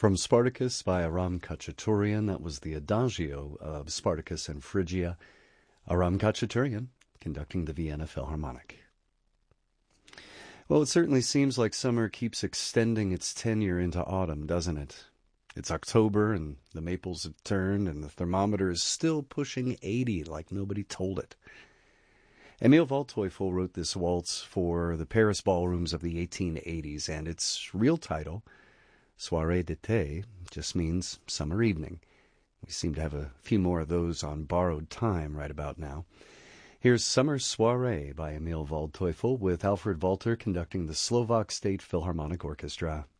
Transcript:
From Spartacus by Aram Khachaturian, that was the Adagio of Spartacus and Phrygia. Aram Khachaturian conducting the Vienna Philharmonic. Well, it certainly seems like summer keeps extending its tenure into autumn, doesn't it? It's October and the maples have turned and the thermometer is still pushing 80 like nobody told it. Emil Waldteufel wrote this waltz for the Paris ballrooms of the 1880s, and its real title, Soirée d'été, just means summer evening. We seem to have a few more of those on borrowed time right about now. Here's Summer Soirée by Emil Waldteufel with Alfred Walter conducting the Slovak State Philharmonic Orchestra.